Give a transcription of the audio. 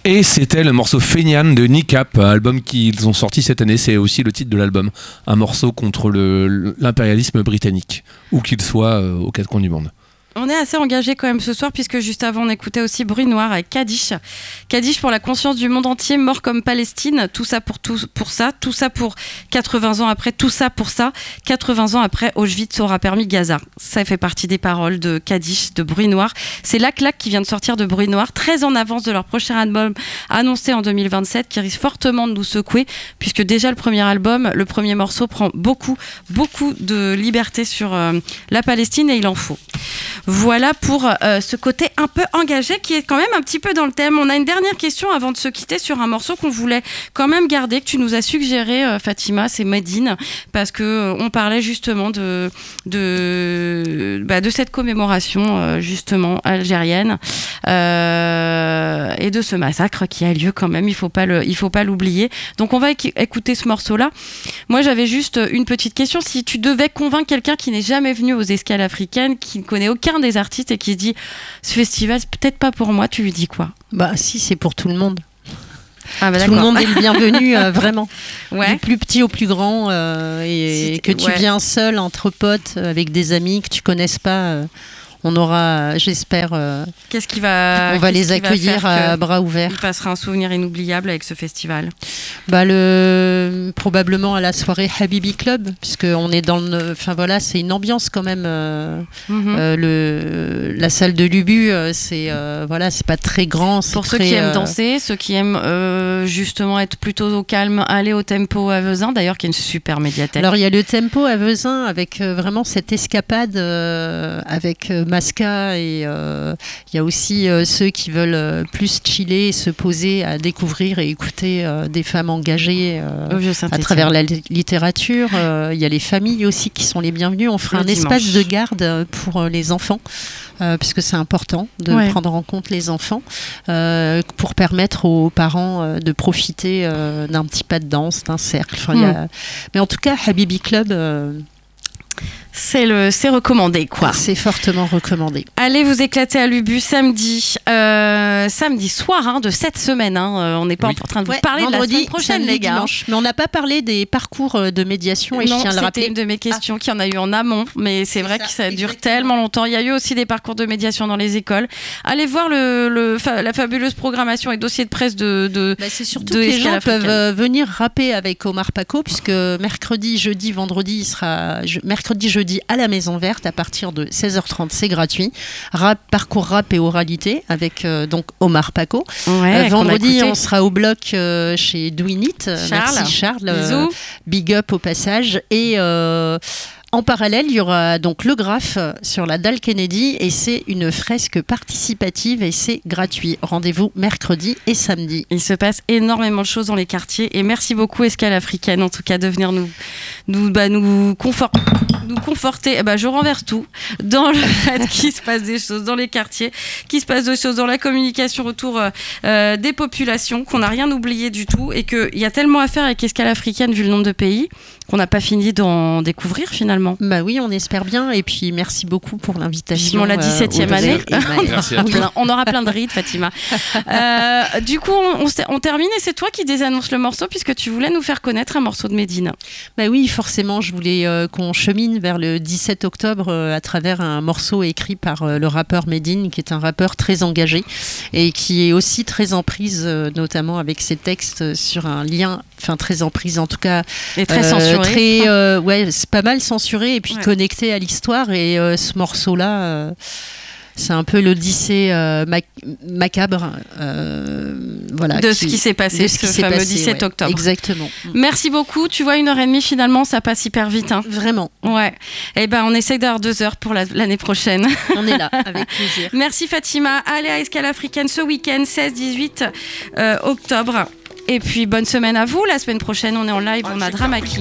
Et c'était le morceau Feignant de Niqab, album qu'ils ont sorti cette année. C'est aussi le titre de l'album. Un morceau contre l'impérialisme britannique, où qu'il soit aux quatre coins du monde. On est assez engagé quand même ce soir, puisque juste avant on écoutait aussi Bruit Noir avec Kaddish. Kaddish pour la conscience du monde entier, mort comme Palestine, tout ça pour ça, tout ça pour 80 ans après, tout ça pour ça, 80 ans après Auschwitz aura permis Gaza. Ça fait partie des paroles de Kaddish, de Bruit Noir. C'est la claque qui vient de sortir de Bruit Noir, très en avance de leur prochain album annoncé en 2027, qui risque fortement de nous secouer, puisque déjà le premier album, le premier morceau prend beaucoup de liberté sur la Palestine, et il en faut. Voilà pour ce côté un peu engagé qui est quand même un petit peu dans le thème. On a une dernière question avant de se quitter sur un morceau qu'on voulait quand même garder, que tu nous as suggéré, Fatima, c'est Medine, parce que on parlait justement de cette commémoration justement algérienne et de ce massacre qui a lieu quand même. Il faut pas l'oublier. Donc on va écouter ce morceau-là. Moi, j'avais juste une petite question. Si tu devais convaincre quelqu'un qui n'est jamais venu aux Escales africaines, qui ne connaît aucun des artistes et qui se dit ce festival c'est peut-être pas pour moi, tu lui dis quoi? Bah si, c'est pour tout le monde. Ah bah tout le monde est le bienvenu, vraiment. Ouais. Du plus petit au plus grand, et que tu viens seul, entre potes, avec des amis que tu connaisses pas. On aura, j'espère, on va les accueillir à bras ouverts. Il passera un souvenir inoubliable avec ce festival. Probablement à la soirée Habibi Club, puisqu'on est c'est une ambiance quand même. La salle de l'Ubu, c'est pas très grand. Pour ceux qui aiment danser, ceux qui aiment justement être plutôt au calme, aller au Tempo à Vezin, d'ailleurs, qui est une super médiathèque. Alors il y a le Tempo à Vezin avec vraiment cette escapade avec Masca, et il y a aussi ceux qui veulent plus chiller, se poser, à découvrir et écouter des femmes engagées à travers la littérature. Il y a les familles aussi qui sont les bienvenues. On fera un espace de garde pour les enfants, puisque c'est important de prendre en compte les enfants, pour permettre aux parents de profiter d'un petit pas de danse, d'un cercle. Mais en tout cas, Habibi Club... C'est recommandé, quoi. C'est fortement recommandé. Allez vous éclater à l'Ubu samedi soir de cette semaine. On n'est pas en train de vous parler vendredi, de la semaine prochaine, les gars. Dimanche. Mais on n'a pas parlé des parcours de médiation, et je tiens à le rappeler. C'était une de mes questions qu'il y en a eu en amont, mais c'est vrai que ça dure tellement longtemps. Il y a eu aussi des parcours de médiation dans les écoles. Allez voir la fabuleuse programmation et dossier de presse c'est surtout que les gens peuvent venir rapper avec Omar Paco, puisque mercredi, jeudi, vendredi, il sera mercredi, jeudi à la Maison Verte à partir de 16h30, c'est gratuit. Parcours rap et oralité avec donc Omar Paco. Vendredi, on sera au bloc chez Do It. Merci Charles. Bisous. Big up au passage. Et en parallèle, il y aura donc le Graphe sur la dalle Kennedy, et c'est une fresque participative et c'est gratuit. Rendez-vous mercredi et samedi. Il se passe énormément de choses dans les quartiers, et merci beaucoup Escale Africaine en tout cas de venir nous conforter. Je renverse tout dans le fait qu'il se passe des choses dans les quartiers, qu'il se passe des choses dans la communication autour des populations, qu'on n'a rien oublié du tout, et qu'il y a tellement à faire avec Escale Africaine vu le nombre de pays qu'on n'a pas fini d'en découvrir finalement. Oui, on espère bien, et puis merci beaucoup pour l'invitation. Vivement la 17e année. On aura plein de rides, Fatima. Du coup, on termine, et c'est toi qui désannonce le morceau, puisque tu voulais nous faire connaître un morceau de Medine. Oui, forcément, je voulais qu'on chemine vers le 17 octobre à travers un morceau écrit par le rappeur Medine, qui est un rappeur très engagé et qui est aussi très en prise, notamment avec ses textes sur un lien, très en prise en tout cas. Et très censuré. C'est pas mal censuré, et puis connecté à l'histoire, et ce morceau-là... c'est un peu l'odyssée macabre de ce qui s'est passé, ce fameux 17 octobre. Exactement. Merci beaucoup. Tu vois, 1h30 finalement, ça passe hyper vite. Vraiment. Ouais. On essaie d'avoir 2 heures pour l'année prochaine. On est là, avec plaisir. Merci Fatima. Allez à Escale Africaine ce week-end, 16-18 octobre. Et puis bonne semaine à vous. La semaine prochaine, on est en live, on a Dramaki.